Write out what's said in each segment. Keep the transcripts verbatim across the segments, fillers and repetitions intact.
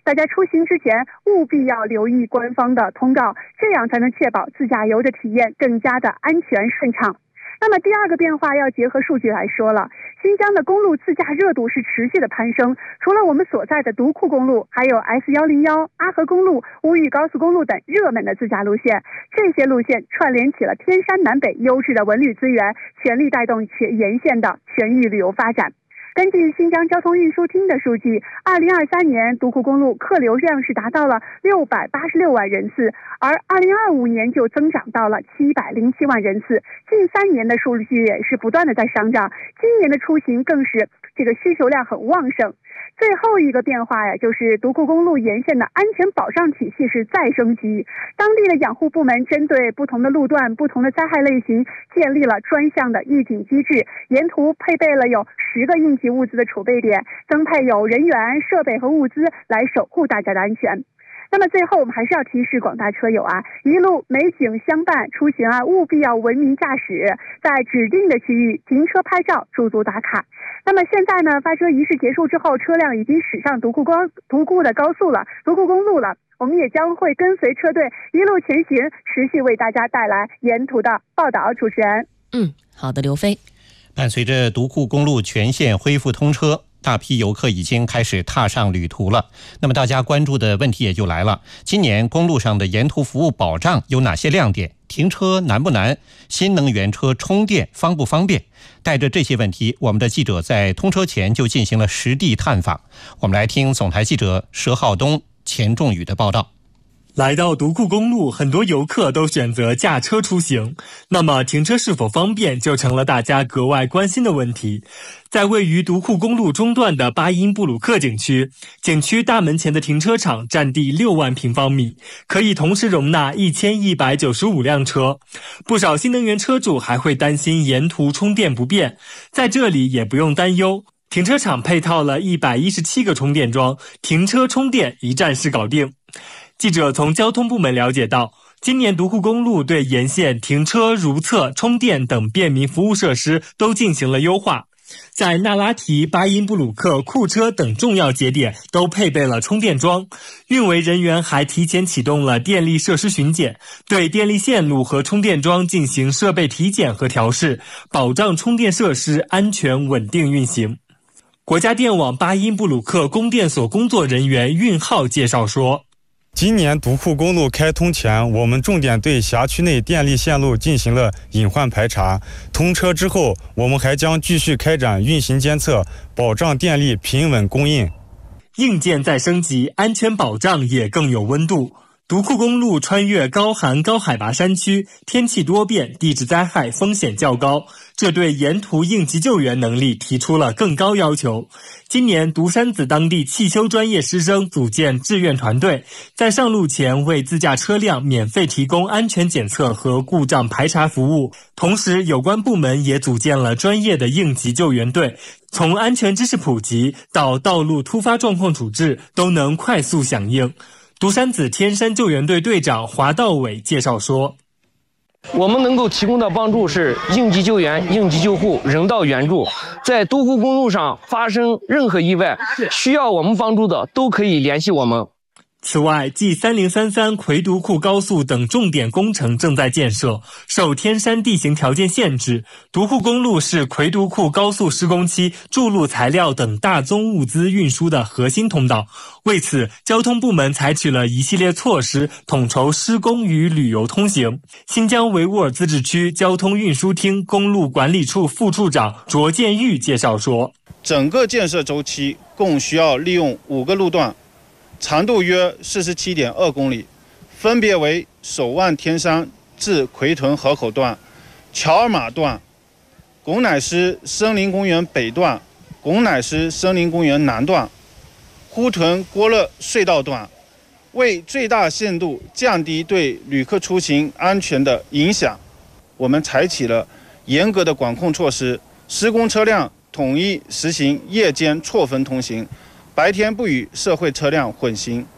大家出行之前务必要留意官方的通告，这样才能确保自驾游的体验更加的安全顺畅。那么第二个变化要结合数据来说了，新疆的公路自驾热度是持续的攀升，除了我们所在的独库公路，还有 S 一零一、阿合公路、乌玉高速公路等热门的自驾路线，这些路线串联起了天山南北优质的文旅资源，全力带动全沿线的全域旅游发展。根据新疆交通运输厅的数据，二零二三年独库公路客流量是达到了六百八十六万人次，而二零二五年就增长到了七百零七万人次，近三年的数据也是不断的在上涨，今年的出行更是这个需求量很旺盛。最后一个变化呀，就是独库公路沿线的安全保障体系是再升级，当地的养护部门针对不同的路段、不同的灾害类型，建立了专项的预警机制，沿途配备了有十个应急物资的储备点，增配有人员、设备和物资来守护大家的安全。那么最后我们还是要提示广大车友啊，一路美景相伴，出行啊务必要文明驾驶，在指定的区域停车拍照驻足打卡。那么现在呢，发车仪式结束之后，车辆已经驶上独库高独库的高速了，独库公路了，我们也将会跟随车队一路前行，持续为大家带来沿途的报道。主持人， 嗯，好的，刘飞。 伴随着独库公路全线恢复通车，大批游客已经开始踏上旅途了。那么大家关注的问题也就来了，今年公路上的沿途服务保障有哪些亮点？停车难不难？新能源车充电方不方便？带着这些问题，我们的记者在通车前就进行了实地探访。我们来听总台记者佘浩东、钱仲宇的报道。 来到独库公路，很多游客都选择驾车出行，那么停车是否方便就成了大家格外关心的问题。在位于独库公路中段的巴音布鲁克景区，景区大门前的停车场占地六万平方米，可以同时容纳一千一百九十五辆车。不少新能源车主还会担心沿途充电不便，在这里也不用担忧，停车场配套了一百一十七个充电桩，停车充电一站式搞定。记者从交通部门了解到，今年独库公路对沿线停车、如厕、充电等便民服务设施都进行了优化，在纳拉提、巴音布鲁克、库车等重要节点都配备了充电桩。运维人员还提前启动了电力设施巡检，对电力线路和充电桩进行设备体检和调试，保障充电设施安全稳定运行。国家电网巴音布鲁克供电所工作人员运浩介绍说， 今年独库公路开通前，我们重点对辖区内电力线路进行了隐患排查。通车之后，我们还将继续开展运行监测，保障电力平稳供应。 硬件再升级，安全保障也更有温度。独库公路穿越高寒高海拔山区，天气多变，地质灾害风险较高，这对沿途应急救援能力提出了更高要求。今年独山子当地汽修专业师生组建志愿团队，在上路前为自驾车辆免费提供安全检测和故障排查服务，同时有关部门也组建了专业的应急救援队，从安全知识普及到道路突发状况处置都能快速响应。独山子天山救援队队长华道伟介绍说， 我们能够提供的帮助是应急救援、应急救护、人道援助。在独库公路上发生任何意外，需要我们帮助的都可以联系我们。 此外，继三零三三魁独库高速等重点工程正在建设，受天山地形条件限制，独库公路是魁独库高速施工期筑路材料等大宗物资运输的核心通道。为此，交通部门采取了一系列措施，统筹施工与旅游通行。新疆维吾尔自治区交通运输厅公路管理处副处长卓建玉介绍说， 整个建设周期共需要利用五个路段，长度约 四十七点二公里，分别为首万天山至奎屯河口段、乔尔玛段、拱乃斯森林公园北段、拱乃斯森林公园南段、呼屯郭勒隧道段。为最大限度降低对旅客出行安全的影响，我们采取了严格的管控措施，施工车辆统一实行夜间错峰通行，白天不与社会车辆混行。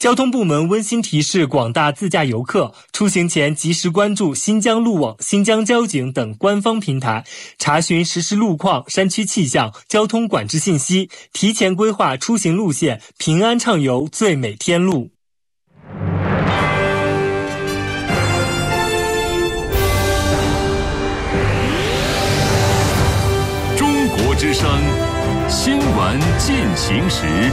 交通部门温馨提示广大自驾游客，出行前及时关注新疆路网、新疆交警等官方平台，查询实时路况、山区气象、交通管制信息，提前规划出行路线，平安畅游最美天路。 中国之声新闻进行时。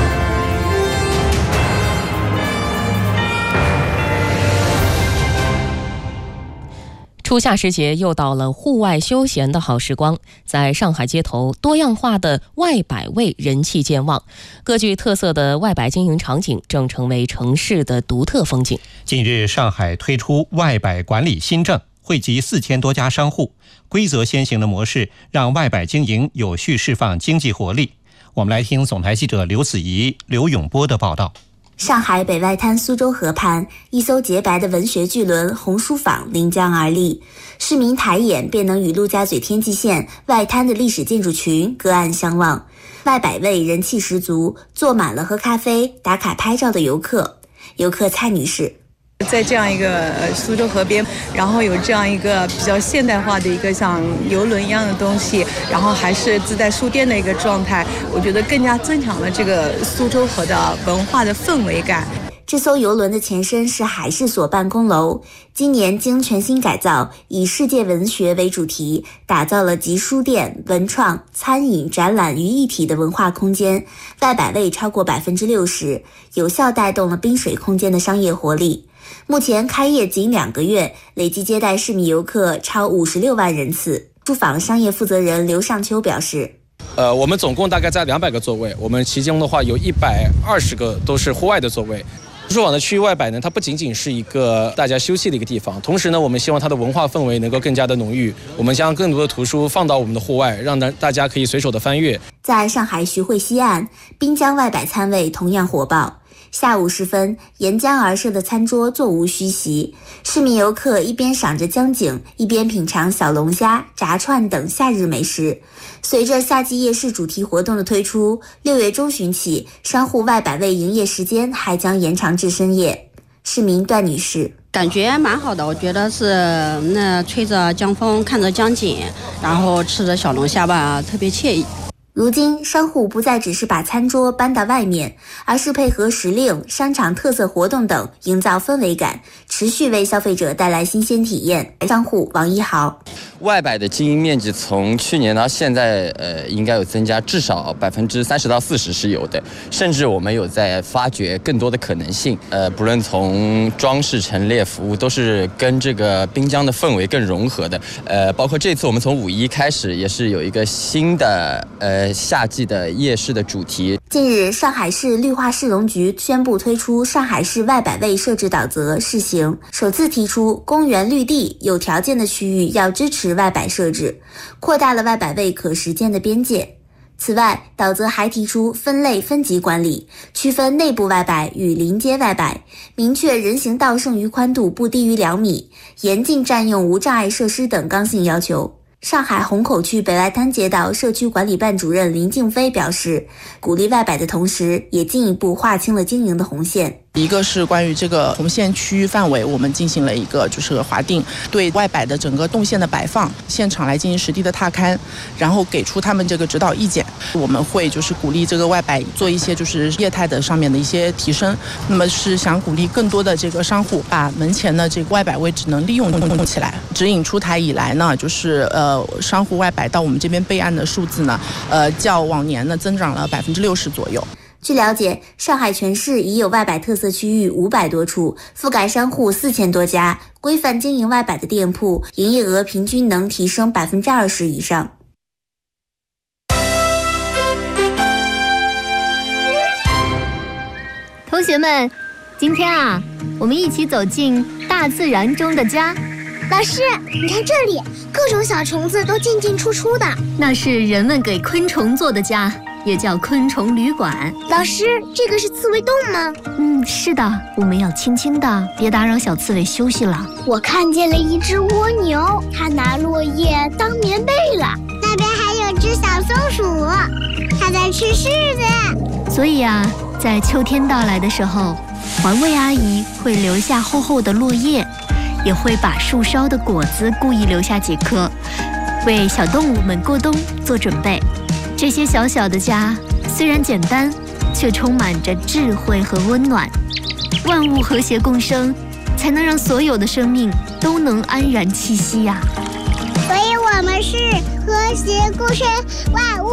初夏时节又到了户外休闲的好时光，在上海街头，多样化的外摆位人气健旺，各具特色的外摆经营场景正成为城市的独特风景。 近日，上海推出外摆管理新政，惠及四千多家商户，规则先行的模式让外摆经营有序释放经济活力。我们来听总台记者刘子怡、刘永波的报道。 上海北外滩苏州河畔，一艘洁白的文学巨轮红书坊临江而立，市民抬眼便能与陆家嘴天际线外滩的历史建筑群隔岸相望。外摆位人气十足，坐满了喝咖啡、打卡拍照的游客。游客蔡女士， 在这样一个苏州河边，然后有这样一个比较现代化的一个像游轮一样的东西，然后还是自带书店的一个状态，我觉得更加增强了这个苏州河的文化的氛围感。 这艘游轮的前身是海事所办公楼，今年经全新改造，以世界文学为主题，打造了集书店、文创、餐饮、展览于一体的文化空间，外摆位超过 百分之六十， 有效带动了滨水空间的商业活力。目前开业仅两个月，累计接待市民游客超五十六万人次。书坊商业负责人刘尚秋表示， 呃，我们总共大概在两百个座位，我们其中的话有一百二十个都是户外的座位。书坊的区域外摆呢，它不仅仅是一个大家休息的一个地方，同时呢，我们希望它的文化氛围能够更加的浓郁。我们将更多的图书放到我们的户外，让大家可以随手的翻阅。 在上海徐汇西岸，滨江外摆餐位同样火爆。下午时分，沿江而设的餐桌座无虚席，市民游客一边赏着江景，一边品尝小龙虾、炸串等夏日美食。随着夏季夜市主题活动的推出，六月中旬起，商户外摆位营业时间还将延长至深夜。市民段女士， 感觉蛮好的，我觉得是那吹着江风，看着江景，然后吃着小龙虾吧，特别惬意。 如今，商户不再只是把餐桌搬到外面，而是配合时令、商场特色活动等，营造氛围感，持续为消费者带来新鲜体验。商户王一豪， 外摆的经营面积从去年到现在，呃，应该有增加，至少百分之三十到四十是有的，甚至我们有在发掘更多的可能性。呃，不论从装饰、陈列、服务，都是跟这个滨江的氛围更融合的。呃，包括这次我们从五一开始，也是有一个新的呃。夏季的夜市的主题。 近日，上海市绿化市容局宣布推出上海市外摆位设置导则试行，首次提出公园绿地有条件的区域要支持外摆设置，扩大了外摆位可实践的边界。此外，导则还提出分类分级管理，区分内部外摆与临街外摆，明确人行道剩余宽度不低于两米，严禁占用无障碍设施等刚性要求。上海虹口区北外滩街道社区管理办主任林静飞表示，鼓励外摆的同时，也进一步划清了经营的红线。 一个是关于这个红线区域范围，我们进行了一个就是划定，对外摆的整个动线的摆放，现场来进行实地的踏勘，然后给出他们这个指导意见。我们会就是鼓励这个外摆做一些就是业态的上面的一些提升，那么是想鼓励更多的这个商户把门前的这个外摆位置能利用用起来。指引出台以来呢，就是呃商户外摆到我们这边备案的数字呢，呃较往年呢增长了百分之六十左右。 据了解，上海全市已有外摆特色区域五百多处，覆盖商户四千多家，规范经营外摆的店铺，营业额平均能提升百分之二十以上。 同学们，今天啊，我们一起走进大自然中的家。 老师，你看这里，各种小虫子都进进出出的， 那是人们给昆虫做的家，也叫昆虫旅馆。 老师，这个是刺猬洞吗？ 嗯，是的，我们要轻轻的，别打扰小刺猬休息了。 我看见了一只蜗牛，它拿落叶当棉被了。那边还有只小松鼠，它在吃柿子。 所以啊，在秋天到来的时候， 环卫阿姨会留下厚厚的落叶，也会把树梢的果子故意留下几颗，为小动物们过冬做准备。这些小小的家虽然简单，却充满着智慧和温暖。万物和谐共生，才能让所有的生命都能安然栖息呀、 所以我们是和谐共生万物